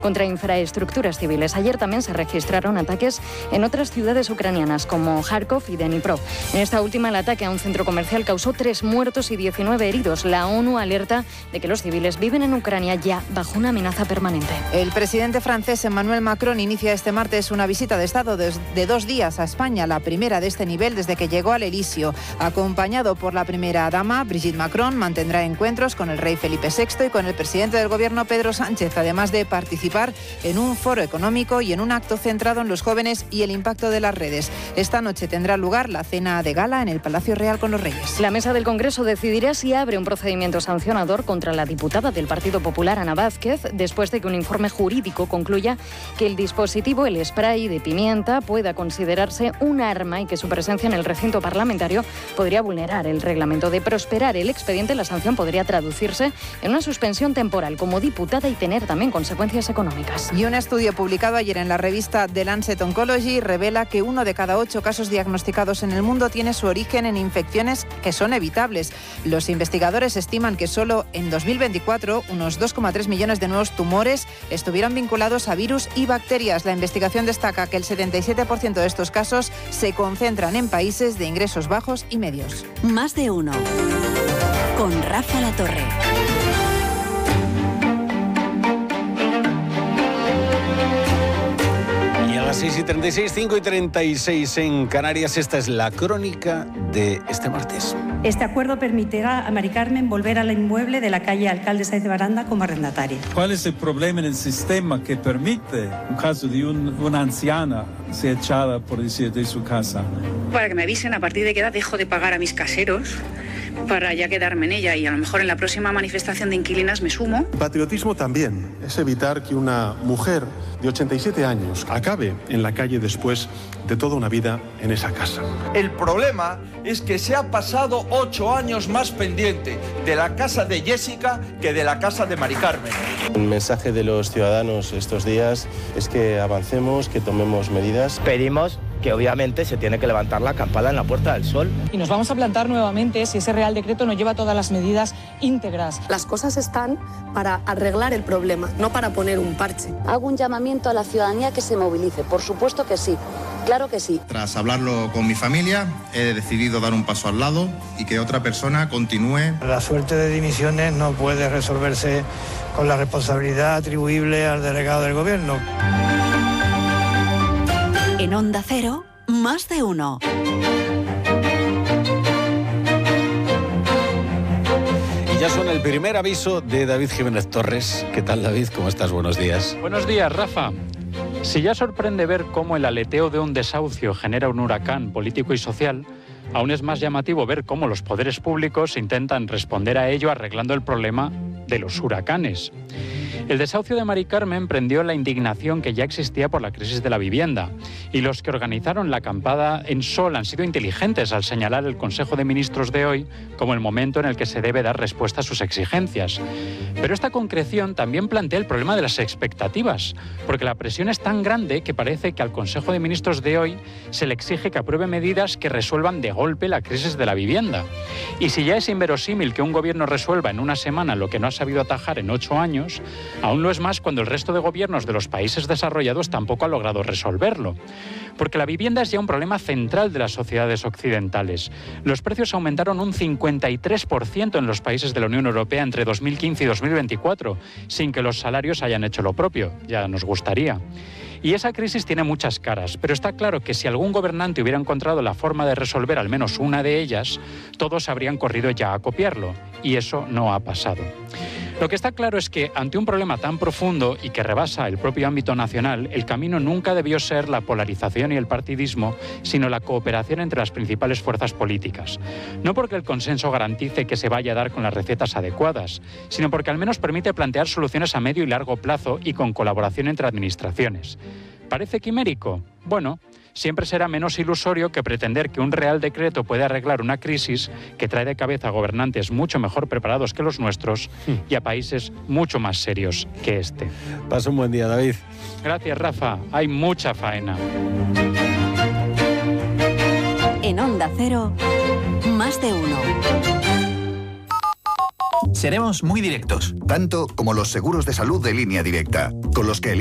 contra infraestructuras civiles. Ayer también se registraron ataques en otras ciudades ucranianas como Kharkov y Dnipro. En esta última, el ataque a un centro comercial causó 3 muertos y 19 heridos. La ONU alerta de que los civiles viven en Ucrania ya bajo una amenaza permanente. El presidente francés Emmanuel Macron inicia este martes una visita de Estado de 2 días a España, la primera de este nivel desde que llegó al Elíseo. Acompañado por la primera dama, Brigitte Macron, mantendrá encuentros con el rey Felipe VI y con el presidente del gobierno, Pedro Sánchez, además de participar en un foro económico y en un acto centrado en los jóvenes y el impacto de las redes. Esta noche tendrá lugar la cena de gala en el Palacio Real con los Reyes. La mesa del Congreso decidirá si abre un procedimiento sancionador contra la diputada del Partido Popular, Ana Vázquez, después de que un informe jurídico concluya que el dispositivo, el spray de pimienta, pueda considerarse un arma y que su presencia en el recinto parlamentario podría vulnerar el reglamento. De prosperar el expediente, la sanción podría traducirse en una suspensión temporal como diputada y tener también consecuencias económicas. Y un estudio publicado ayer en la revista The Lancet Oncology revela que 1 de cada 8 casos diagnosticados en el mundo tiene su origen en infecciones que son evitables. Los investigadores estiman que solo en 2024 unos 2,3 millones de nuevos tumores estuvieron vinculados a virus y bacterias. La investigación destaca que el 77% de estos casos se concentran en países de ingresos bajos y medios. Más de uno. Con Rafa La Torre. Y a las 6:36, 5:36 en Canarias, esta es la crónica de este martes. Este acuerdo permitirá a Mari Carmen volver al inmueble de la calle Alcalde Sáenz de Baranda como arrendataria. ¿Cuál es el problema en el sistema que permite, en caso de una anciana, ser echada, por decir, de su casa? Para que me avisen a partir de qué edad dejo de pagar a mis caseros para ya quedarme en ella y a lo mejor en la próxima manifestación de inquilinas me sumo. Patriotismo también es evitar que una mujer de 87 años acabe en la calle después de toda una vida en esa casa. El problema es que se ha pasado 8 años más pendiente de la casa de Jessica que de la casa de Mari Carmen. El mensaje de los ciudadanos estos días es que avancemos, que tomemos medidas. Pedimos que obviamente se tiene que levantar la campana en la Puerta del Sol. Y nos vamos a plantar nuevamente si ese Real Decreto no lleva todas las medidas íntegras. Las cosas están para arreglar el problema, no para poner un parche. Hago un llamamiento a la ciudadanía que se movilice, por supuesto que sí, claro que sí. Tras hablarlo con mi familia, he decidido dar un paso al lado y que otra persona continúe. La suerte de dimisiones no puede resolverse con la responsabilidad atribuible al delegado del gobierno. En Onda Cero, más de uno. Y ya suena el primer aviso de David Jiménez Torres. ¿Qué tal, David? ¿Cómo estás? Buenos días. Buenos días, Rafa. Si ya sorprende ver cómo el aleteo de un desahucio genera un huracán político y social, aún es más llamativo ver cómo los poderes públicos intentan responder a ello arreglando el problema de los huracanes. El desahucio de Mari Carmen prendió la indignación que ya existía por la crisis de la vivienda, y los que organizaron la acampada en Sol han sido inteligentes al señalar el Consejo de Ministros de hoy como el momento en el que se debe dar respuesta a sus exigencias. Pero esta concreción también plantea el problema de las expectativas, porque la presión es tan grande que parece que al Consejo de Ministros de hoy se le exige que apruebe medidas que resuelvan de golpe la crisis de la vivienda. Y si ya es inverosímil que un gobierno resuelva en una semana lo que no ha sabido atajar en 8 años, aún lo es más cuando el resto de gobiernos de los países desarrollados tampoco ha logrado resolverlo. Porque la vivienda es ya un problema central de las sociedades occidentales. Los precios aumentaron un 53% en los países de la Unión Europea entre 2015 y 2024, sin que los salarios hayan hecho lo propio. Ya nos gustaría. Y esa crisis tiene muchas caras, pero está claro que si algún gobernante hubiera encontrado la forma de resolver al menos una de ellas, todos habrían corrido ya a copiarlo, y eso no ha pasado. Lo que está claro es que, ante un problema tan profundo y que rebasa el propio ámbito nacional, el camino nunca debió ser la polarización y el partidismo, sino la cooperación entre las principales fuerzas políticas. No porque el consenso garantice que se vaya a dar con las recetas adecuadas, sino porque al menos permite plantear soluciones a medio y largo plazo y con colaboración entre administraciones. ¿Parece quimérico? Bueno, siempre será menos ilusorio que pretender que un Real Decreto puede arreglar una crisis que trae de cabeza a gobernantes mucho mejor preparados que los nuestros y a países mucho más serios que este. Pasa un buen día, David. Gracias, Rafa. Hay mucha faena. En Onda Cero, más de uno. Seremos muy directos. Tanto como los seguros de salud de Línea Directa, con los que